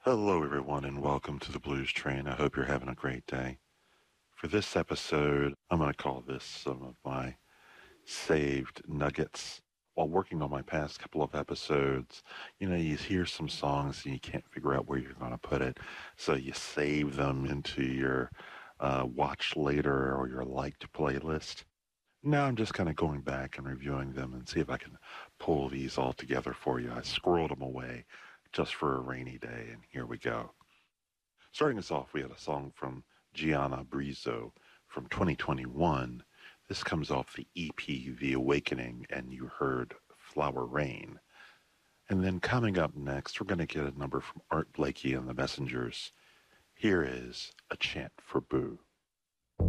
Hello, everyone, and welcome to the Blues Train. I hope you're having a great day. For this episode, I'm going to call this some of my saved nuggets. While working on my past couple of episodes, you hear some songs and you can't figure out where you're going to put it. So you save them into your watch later or your liked playlist. Now I'm just kind of going back and reviewing them and see if I can pull these all together for you. I squirreled them away just for a rainy day, and here we go. Starting us off, we had a song from Gianna Brizo from 2021. This comes off the EP The Awakening, and you heard Flower Rain. And then coming up next, we're going to get a number from Art Blakey and the Messengers. Here is A Chant for Boo.